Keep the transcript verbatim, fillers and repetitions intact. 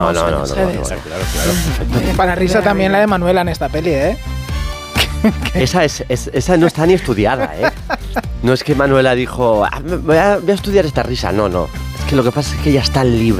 No, no, no, no, Claro, no, no. claro, claro. Eh, Para risa también la de Manuela en esta peli, ¿eh? Esa, es, es, esa no está ni estudiada, ¿eh? No es que Manuela dijo, ah, voy, a, voy a estudiar esta risa. No, no. Es que lo que pasa es que ya está el libro.